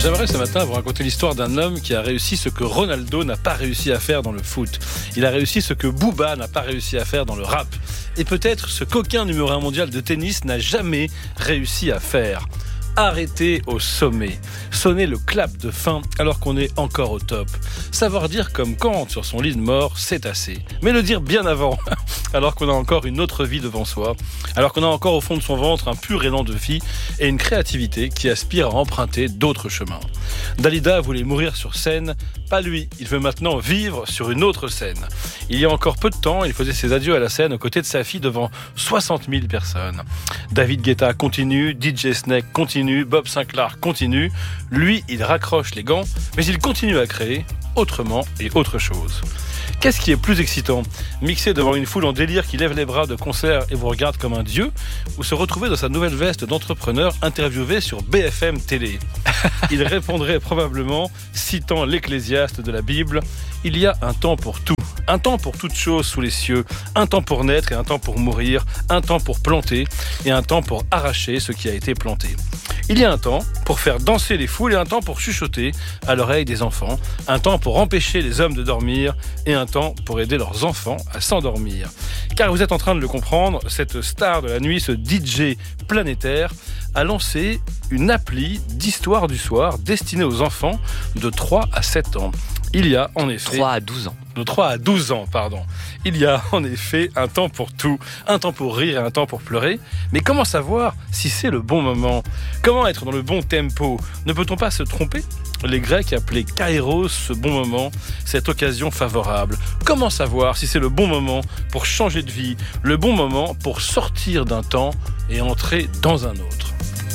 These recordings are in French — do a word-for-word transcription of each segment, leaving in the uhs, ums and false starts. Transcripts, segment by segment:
J'aimerais ce matin vous raconter l'histoire d'un homme qui a réussi ce que Ronaldo n'a pas réussi à faire dans le foot. Il a réussi ce que Booba n'a pas réussi à faire dans le rap. Et peut-être ce qu'aucun numéro un mondial de tennis n'a jamais réussi à faire. Arrêter au sommet, sonner le clap de fin alors qu'on est encore au top. Savoir dire comme Kant sur son lit de mort, c'est assez. Mais le dire bien avant, alors qu'on a encore une autre vie devant soi, alors qu'on a encore au fond de son ventre un pur élan de vie et une créativité qui aspire à emprunter d'autres chemins. Dalida voulait mourir sur scène, pas lui, il veut maintenant vivre sur une autre scène. Il y a encore peu de temps, il faisait ses adieux à la scène aux côtés de sa fille devant soixante mille personnes. David Guetta continue, D J Snake continue, Bob Sinclair continue. Lui, il raccroche les gants, mais il continue à créer autrement et autre chose. Qu'est-ce qui est plus excitant ? Mixer devant une foule en délire qui lève les bras de concert et vous regarde comme un dieu, ou se retrouver dans sa nouvelle veste d'entrepreneur interviewé sur B F M Télé ? Il répondrait probablement, citant l'Ecclésiaste de la Bible, « Il y a un temps pour tout. Un temps pour toute chose sous les cieux, un temps pour naître et un temps pour mourir, un temps pour planter et un temps pour arracher ce qui a été planté. Il y a un temps pour faire danser les foules et un temps pour chuchoter à l'oreille des enfants, un temps pour empêcher les hommes de dormir et un temps pour aider leurs enfants à s'endormir. Car vous êtes en train de le comprendre, cette star de la nuit, ce D J planétaire, a lancé une appli d'histoire du soir destinée aux enfants de trois à sept ans. Il y a en effet... trois à douze ans. De trois à douze ans, pardon. Il y a en effet un temps pour tout, un temps pour rire et un temps pour pleurer. Mais comment savoir si c'est le bon moment ? Comment être dans le bon tempo ? Ne peut-on pas se tromper ? Les Grecs appelaient kairos ce bon moment, cette occasion favorable. Comment savoir si c'est le bon moment pour changer de vie, le bon moment pour sortir d'un temps et entrer dans un autre ?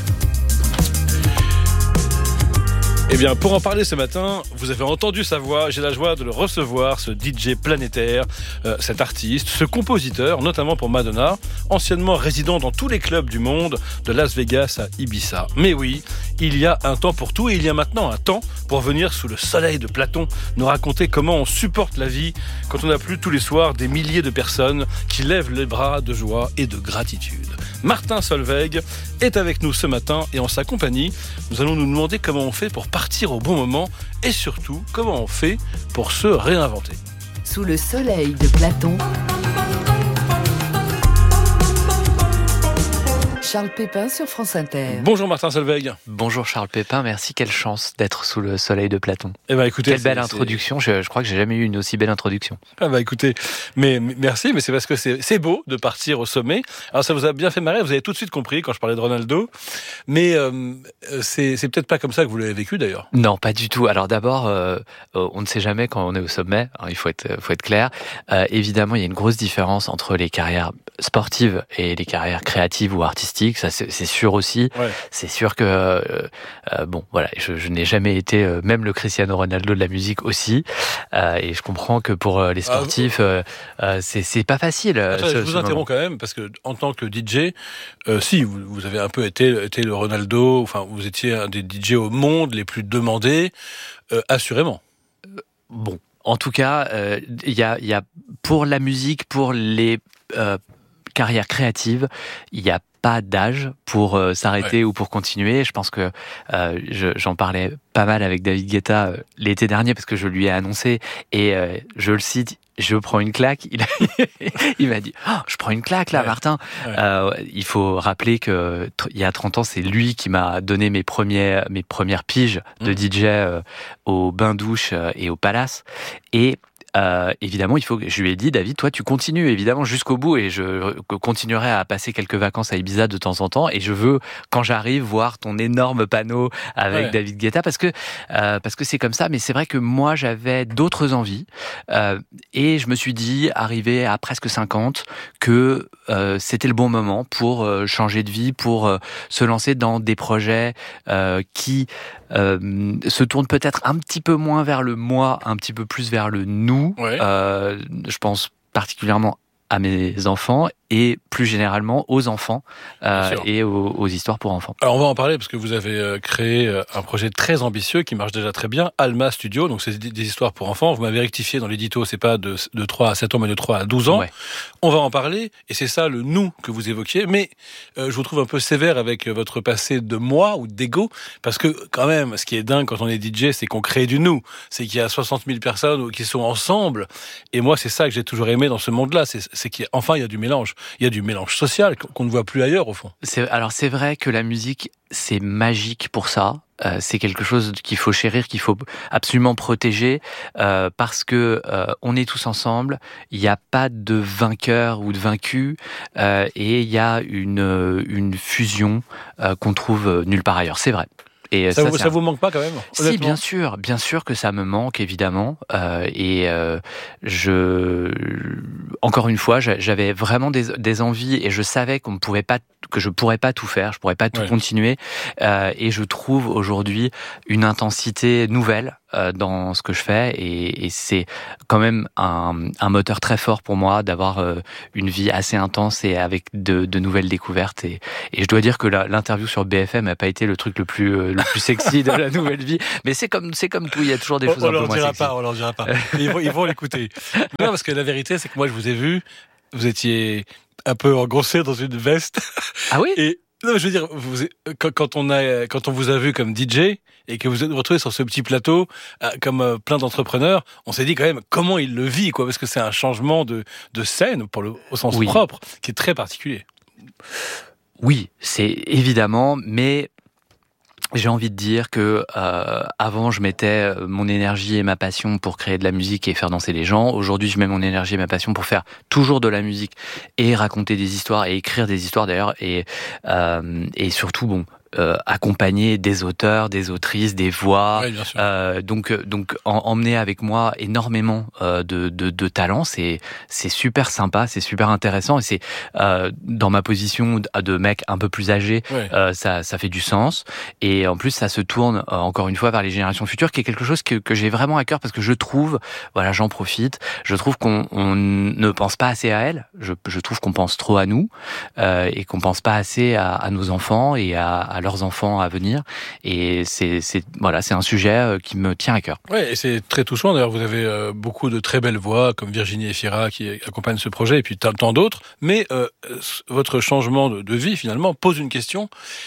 Eh bien, pour en parler ce matin, vous avez entendu sa voix, j'ai la joie de le recevoir, ce D J planétaire, euh, cet artiste, ce compositeur, notamment pour Madonna, anciennement résident dans tous les clubs du monde, de Las Vegas à Ibiza. Mais oui, il y a un temps pour tout et il y a maintenant un temps pour venir sous le soleil de Platon nous raconter comment on supporte la vie quand on n'a plus tous les soirs des milliers de personnes qui lèvent les bras de joie et de gratitude. Martin Solveig est avec nous ce matin et en sa compagnie, nous allons nous demander comment on fait pour partir au bon moment et surtout comment on fait pour se réinventer. Sous le soleil de Platon, Charles Pépin sur France Inter. Bonjour Martin Solveig. Bonjour Charles Pépin, merci, quelle chance d'être sous le soleil de Platon. Eh ben écoutez, quelle belle c'est, introduction, je, je crois que j'ai jamais eu une aussi belle introduction. Ah bah écoutez, mais, mais merci, mais c'est parce que c'est, c'est beau de partir au sommet. Alors ça vous a bien fait marrer, vous avez tout de suite compris quand je parlais de Ronaldo, mais euh, c'est, c'est peut-être pas comme ça que vous l'avez vécu d'ailleurs. Non, pas du tout. Alors d'abord, euh, on ne sait jamais quand on est au sommet, alors, il faut être, faut être clair. Euh, évidemment, il y a une grosse différence entre les carrières sportives et les carrières créatives ou artistiques, ça c'est, c'est sûr aussi. Ouais. C'est sûr que euh, euh, bon, voilà, je, je n'ai jamais été euh, même le Cristiano Ronaldo de la musique aussi, euh, et je comprends que pour euh, les sportifs, euh, euh, c'est c'est pas facile. Attends, ce, je vous interromps quand même parce que en tant que D J, euh, si vous, vous avez un peu été, été le Ronaldo, enfin vous étiez un des D J au monde les plus demandés, euh, assurément. Euh, bon, en tout cas, il euh, y a il y a pour la musique, pour les euh, carrières créatives, il y a pas d'âge pour euh, s'arrêter ouais. ou pour continuer. Je pense que euh, je, j'en parlais pas mal avec David Guetta euh, l'été dernier parce que je lui ai annoncé et euh, je le cite, je prends une claque. Il, a, il m'a dit oh, je prends une claque là, ouais. Martin. Ouais. Euh, il faut rappeler que il y a trente ans, c'est lui qui m'a donné mes premiers mes premières piges de mmh. D J euh, au bain-douche euh, et au Palace et Euh, évidemment, il faut que je lui ai dit, David, toi, tu continues évidemment jusqu'au bout et je continuerai à passer quelques vacances à Ibiza de temps en temps et je veux, quand j'arrive, voir ton énorme panneau avec ouais. David Guetta parce que euh, parce que c'est comme ça. Mais c'est vrai que moi, j'avais d'autres envies euh, et je me suis dit, arrivé à presque cinquante, que euh, c'était le bon moment pour euh, changer de vie, pour euh, se lancer dans des projets euh, qui euh, se tournent peut-être un petit peu moins vers le moi, un petit peu plus vers le nous. Ouais. Euh, je pense particulièrement à mes enfants et plus généralement aux enfants euh, et aux, aux histoires pour enfants. Alors on va en parler parce que vous avez créé un projet très ambitieux qui marche déjà très bien, Alma Studio, donc c'est des histoires pour enfants. Vous m'avez rectifié dans l'édito, c'est pas de, de trois à sept ans mais de trois à douze ans. Ouais. On va en parler et c'est ça le nous que vous évoquiez, mais euh, je vous trouve un peu sévère avec votre passé de moi ou d'ego, parce que quand même ce qui est dingue quand on est D J, c'est qu'on crée du nous, c'est qu'il y a soixante mille personnes qui sont ensemble, et moi c'est ça que j'ai toujours aimé dans ce monde-là, c'est, c'est qu'enfin il y a du mélange. Il y a du mélange social qu'on ne voit plus ailleurs, au fond. C'est, alors, c'est vrai que la musique, c'est magique pour ça. Euh, c'est quelque chose qu'il faut chérir, qu'il faut absolument protéger, euh, parce que euh, on est tous ensemble. Il n'y a pas de vainqueur ou de vaincu, euh, et il y a une, une fusion euh, qu'on trouve nulle part ailleurs. C'est vrai. Et ça, ça, vous, ça un... vous manque pas quand même? Si, bien sûr, bien sûr que ça me manque évidemment. Euh, et euh, je, encore une fois, j'avais vraiment des, des envies et je savais qu'on ne pouvait pas, que je pourrais pas tout faire, je pourrais pas tout ouais. continuer. Euh, et je trouve aujourd'hui une intensité nouvelle euh, dans ce que je fais et, et c'est quand même un, un moteur très fort pour moi d'avoir euh, une vie assez intense et avec de, de nouvelles découvertes. Et, et je dois dire que la, l'interview sur B F M n'a pas été le truc le plus euh, le plus sexy de la nouvelle vie, mais c'est comme c'est comme tout, il y a toujours des choses on, on un peu moins sexy. Pas, on leur dira pas, ils vont ils vont l'écouter. Non, parce que la vérité c'est que moi je vous ai vu, vous étiez un peu engrossé dans une veste. Ah oui. Et non, je veux dire, vous, quand, quand on a, quand on vous a vu comme D J et que vous êtes retrouvé sur ce petit plateau euh, comme euh, plein d'entrepreneurs, on s'est dit quand même comment il le vit, quoi, parce que c'est un changement de de scène pour le au sens oui. propre qui est très particulier. Oui, c'est évidemment, mais j'ai envie de dire que euh, avant je mettais mon énergie et ma passion pour créer de la musique et faire danser les gens. Aujourd'hui, je mets mon énergie et ma passion pour faire toujours de la musique et raconter des histoires et écrire des histoires d'ailleurs et euh, et surtout bon. Euh, accompagner des auteurs, des autrices, des voix, oui, euh, donc donc en, emmener avec moi énormément euh, de, de de talents, c'est c'est super sympa, c'est super intéressant et c'est euh, dans ma position de mec un peu plus âgé, oui. euh, ça ça fait du sens et en plus ça se tourne euh, encore une fois vers les générations futures, qui est quelque chose que que j'ai vraiment à cœur parce que je trouve, voilà, j'en profite, je trouve qu'on on ne pense pas assez à elles, je je trouve qu'on pense trop à nous euh, et qu'on pense pas assez à, à nos enfants et à, à leurs enfants à venir et c'est c'est voilà c'est un sujet qui me tient à cœur. Ouais, et c'est très touchant d'ailleurs, vous avez euh, beaucoup de très belles voix comme Virginie Efira qui accompagne ce projet et puis tant d'autres, mais euh, votre changement de, de vie finalement pose une question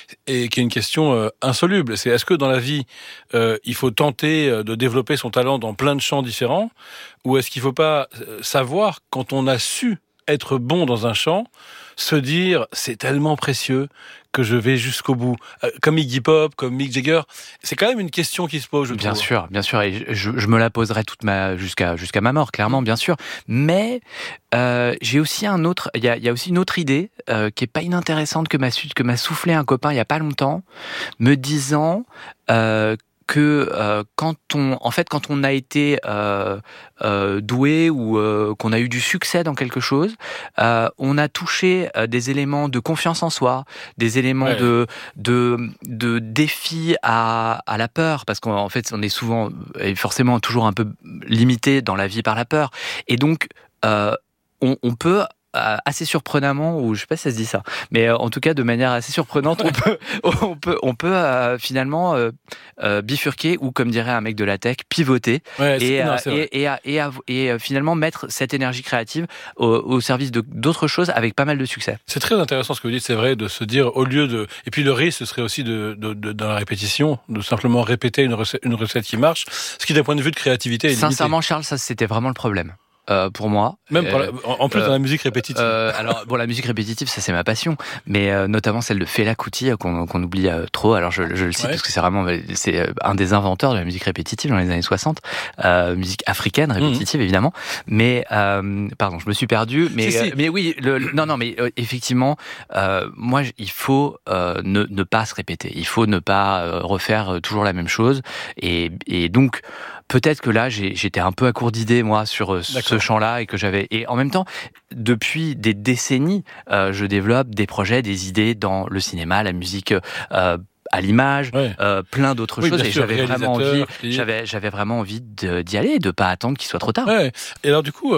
et qui est une question euh, insoluble, c'est est-ce que dans la vie euh, il faut tenter de développer son talent dans plein de champs différents ou est-ce qu'il faut pas savoir quand on a su être bon dans un champ, se dire c'est tellement précieux que je vais jusqu'au bout, euh, comme Iggy Pop, comme Mick Jagger, c'est quand même une question qui se pose, je bien trouve. sûr, bien sûr, et je, je me la poserai toute ma jusqu'à jusqu'à ma mort, clairement, bien sûr. Mais euh, j'ai aussi un autre, il y a, y a aussi une autre idée euh, qui est pas inintéressante que m'a que m'a soufflé un copain il y a pas longtemps, me disant euh, que euh, quand on, en fait, quand on a été euh, euh, doué ou euh, qu'on a eu du succès dans quelque chose, euh, on a touché euh, des éléments de confiance en soi, des éléments ouais. de de de défi à à la peur, parce qu'en fait, on est souvent et forcément toujours un peu limité dans la vie par la peur, et donc euh, on, on peut assez surprenamment, ou je sais pas si ça se dit ça, mais en tout cas de manière assez surprenante, on peut, on peut, on peut euh, finalement euh, euh, bifurquer ou, comme dirait un mec de la tech, pivoter ouais, et, non, euh, et, et, et, et, et finalement mettre cette énergie créative au, au service de d'autres choses avec pas mal de succès. C'est très intéressant ce que vous dites, c'est vrai, de se dire au lieu de, et puis le risque ce serait aussi de, de, de dans la répétition, de simplement répéter une recette, une recette qui marche, ce qui d'un point de vue de créativité est limité. Sincèrement, Charles, ça c'était vraiment le problème. Euh, pour moi. Même pour la, en plus euh, dans la musique répétitive. Euh, alors bon, la musique répétitive, ça c'est ma passion, mais euh, notamment celle de Fela Kuti qu'on, qu'on oublie euh, trop. Alors je, je le cite ouais. parce que c'est vraiment c'est un des inventeurs de la musique répétitive dans les années soixante, euh, musique africaine répétitive mmh. évidemment. Mais euh, pardon, je me suis perdu. Mais si, si. Euh, mais oui, le, le, non non, mais euh, effectivement, euh, moi il faut euh, ne ne pas se répéter. Il faut ne pas euh, refaire toujours la même chose. Et et donc peut-être que là j'ai, j'étais un peu à court d'idées moi sur euh, ce champ-là et que j'avais et en même temps depuis des décennies euh, je développe des projets, des idées dans le cinéma, la musique. Euh, à l'image, ouais. euh, plein d'autres oui, choses et sûr, j'avais vraiment envie, et... j'avais j'avais vraiment envie de, d'y aller, de pas attendre qu'il soit trop tard. Ouais. Et alors du coup, euh,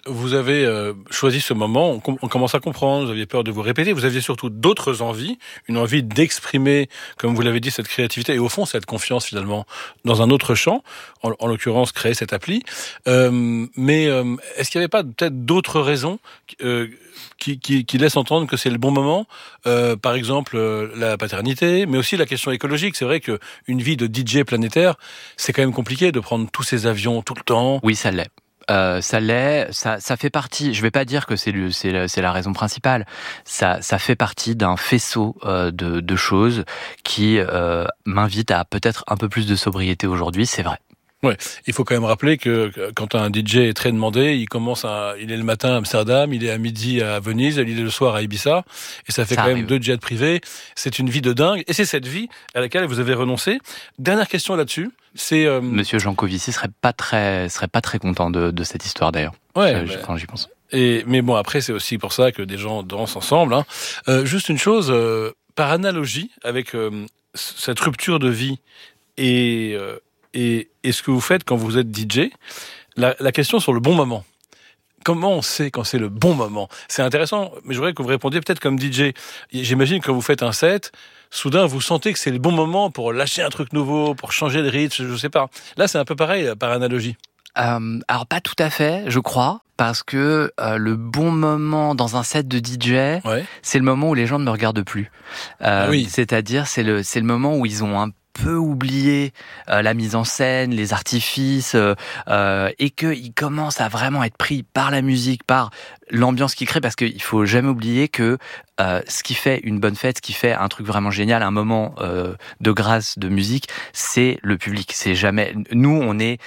vous avez euh, choisi ce moment, on, com- on commence à comprendre, vous aviez peur de vous répéter, vous aviez surtout d'autres envies, une envie d'exprimer, comme vous l'avez dit, cette créativité et au fond cette confiance finalement dans un autre champ, en, en l'occurrence créer cette appli. Euh, mais euh, est-ce qu'il n'y avait pas peut-être d'autres raisons euh, qui, qui, qui laissent entendre que c'est le bon moment, euh, par exemple euh, la paternité, mais aussi la question écologique. C'est vrai qu'une vie de D J planétaire, c'est quand même compliqué de prendre tous ces avions tout le temps. Oui, ça l'est. Euh, ça l'est, ça, ça fait partie. Je vais pas dire que c'est le, c'est, le, c'est la raison principale. Ça, ça fait partie d'un faisceau euh, de, de choses qui euh, m'invitent à peut-être un peu plus de sobriété aujourd'hui. C'est vrai. Ouais, il faut quand même rappeler que quand un D J est très demandé, il commence à, il est le matin à Amsterdam, il est à midi à Venise, il est le soir à Ibiza, et ça fait ça quand arrive. Même deux jets privés. C'est une vie de dingue, et c'est cette vie à laquelle vous avez renoncé. Dernière question là-dessus, c'est euh... Monsieur Jancovici serait pas très, serait pas très content de, de cette histoire d'ailleurs. Ouais, je, quand j'y pense. Et mais bon, après c'est aussi pour ça que des gens dansent ensemble. Hein. Euh, juste une chose, euh, par analogie avec euh, cette rupture de vie et euh, Et, et ce que vous faites quand vous êtes D J, la, la question sur le bon moment. Comment on sait quand c'est le bon moment ? C'est intéressant, mais je voudrais que vous répondiez peut-être comme D J. J'imagine que quand vous faites un set, soudain vous sentez que c'est le bon moment pour lâcher un truc nouveau, pour changer de rythme, je sais pas. Là, c'est un peu pareil par analogie. Euh, alors pas tout à fait, je crois, parce que euh, le bon moment dans un set de D J, ouais. c'est le moment où les gens ne me regardent plus. Euh, ah oui. C'est-à-dire, c'est le, c'est le moment où ils ont un peu oublier euh, la mise en scène, les artifices, euh, euh, et qu'ils commencent à vraiment être pris par la musique, par l'ambiance qu'ils créent, parce qu'il faut jamais oublier que euh, ce qui fait une bonne fête, ce qui fait un truc vraiment génial, un moment euh, de grâce, de musique, c'est le public. C'est jamais nous, on est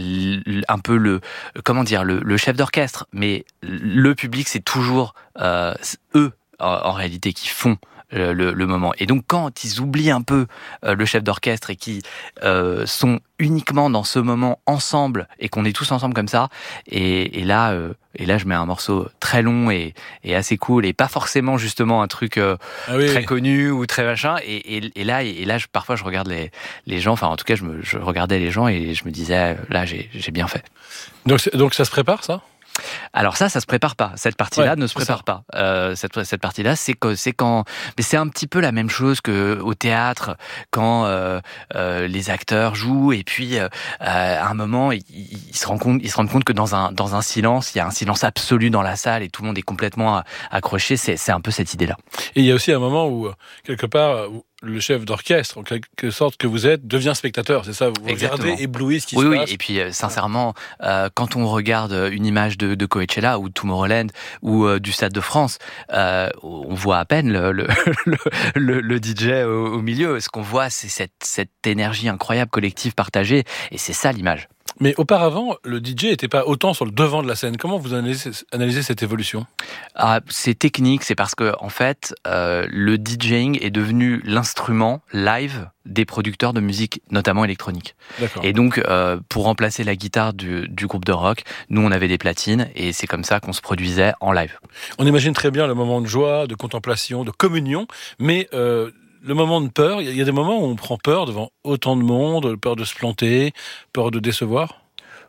l- un peu le comment dire le, le chef d'orchestre, mais le public, c'est toujours euh, eux en, en réalité qui font Le, le, le moment. Et donc quand ils oublient un peu euh, le chef d'orchestre et qui euh, sont uniquement dans ce moment ensemble et qu'on est tous ensemble comme ça, et, et là, euh, et là je mets un morceau très long et, et assez cool et pas forcément justement un truc euh, ah oui. très connu ou très machin. Et, et, et là, et là, je, parfois je regarde les, les gens. Enfin, en tout cas, je, me, je regardais les gens et je me disais là, j'ai, j'ai bien fait. Donc, donc ça se prépare, ça ? Alors ça, ça se prépare pas. Cette partie-là ouais, ne se prépare ça. pas. Euh, cette, cette partie-là, c'est que c'est quand, mais c'est un petit peu la même chose que au théâtre, quand euh, euh, les acteurs jouent et puis euh, à un moment, ils, ils se rendent compte, ils se rendent compte que dans un dans un silence, il y a un silence absolu dans la salle et tout le monde est complètement accroché. C'est c'est un peu cette idée-là. Et il y a aussi un moment où quelque part. Où... le chef d'orchestre, en quelque sorte que vous êtes, devient spectateur, c'est ça ? Vous Exactement. Regardez, ébloui ce qui oui, se oui. passe. Oui, et puis euh, sincèrement, euh, quand on regarde une image de, de Coachella ou de Tomorrowland ou euh, du Stade de France, euh, on voit à peine le, le, le, le, le D J au, au milieu. Ce qu'on voit, c'est cette, cette énergie incroyable collective partagée, et c'est ça l'image. Mais auparavant, le D J n'était pas autant sur le devant de la scène. Comment vous analysez, analysez cette évolution ? Ah, c'est technique, c'est parce que en fait, euh, le DJing est devenu l'instrument live des producteurs de musique, notamment électronique. D'accord. Et donc, euh, pour remplacer la guitare du, du groupe de rock, nous, on avait des platines, et c'est comme ça qu'on se produisait en live. On imagine très bien le moment de joie, de contemplation, de communion, mais... Euh le moment de peur, il y a des moments où on prend peur devant autant de monde, peur de se planter, peur de décevoir ?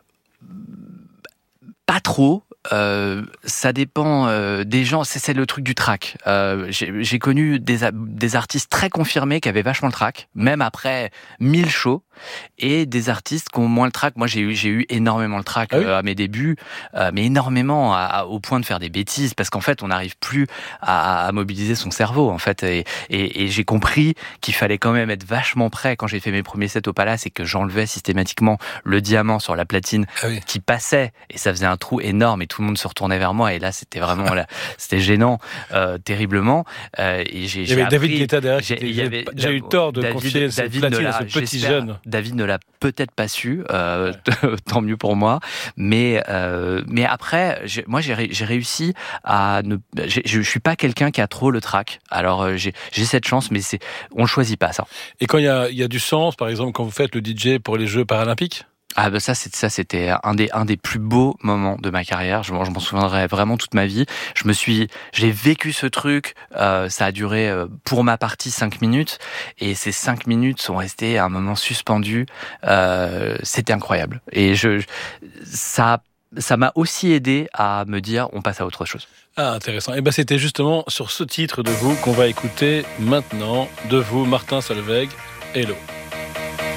Pas trop. Euh, ça dépend euh, des gens. C'est, c'est le truc du track. Euh, j'ai, j'ai connu des, des artistes très confirmés qui avaient vachement le track, même après mille shows, et des artistes qui ont moins le track. Moi, j'ai eu, j'ai eu énormément le track ah oui euh, à mes débuts, euh, mais énormément, à, à, au point de faire des bêtises, parce qu'en fait, on n'arrive plus à, à mobiliser son cerveau, en fait. Et, et, et j'ai compris qu'il fallait quand même être vachement prêt quand j'ai fait mes premiers sets au Palace et que j'enlevais systématiquement le diamant sur la platine ah oui. qui passait, et ça faisait un trou énorme, et tout le monde se retournait vers moi, et là, c'était vraiment, là, c'était gênant, euh, terriblement. Euh, et j'ai, il y avait appris, David Guetta derrière. J'ai, il y avait, j'ai eu tort de David, confier cette David platine à ce petit jeune. David ne l'a peut-être pas su, euh, ouais. tant mieux pour moi. Mais euh, mais après, j'ai, moi j'ai, j'ai réussi à ne, j'ai, je suis pas quelqu'un qui a trop le trac. Alors euh, j'ai j'ai cette chance, mais c'est on choisit pas ça. Et quand il y a il y a du sens, par exemple, quand vous faites le D J pour les Jeux paralympiques. Ah ben ça, c'est, ça c'était un des un des plus beaux moments de ma carrière. Je, je m'en souviendrai vraiment toute ma vie. Je me suis, j'ai vécu ce truc. Euh, ça a duré euh, pour ma partie cinq minutes, et ces cinq minutes sont restées un moment suspendu. Euh, c'était incroyable. Et je, ça, ça m'a aussi aidé à me dire on passe à autre chose. Ah, intéressant. Et ben c'était justement sur ce titre de vous qu'on va écouter maintenant, de vous, Martin Solveig, Hello.